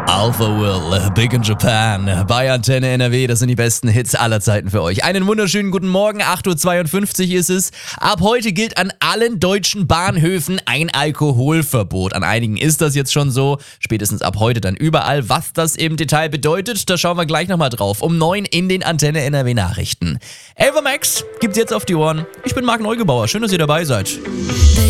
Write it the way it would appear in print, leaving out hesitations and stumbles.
Alpha Will, Big in Japan, bei Antenne NRW, das sind die besten Hits aller Zeiten für euch. Einen wunderschönen guten Morgen, 8:52 Uhr ist es. Ab heute gilt an allen deutschen Bahnhöfen ein Alkoholverbot. An einigen ist das jetzt schon so, spätestens ab heute dann überall. Was das im Detail bedeutet, da schauen wir gleich nochmal drauf. Um 9 in den Antenne NRW Nachrichten. Ava Max gibt's jetzt auf die Ohren. Ich bin Marc Neugebauer, schön, dass ihr dabei seid.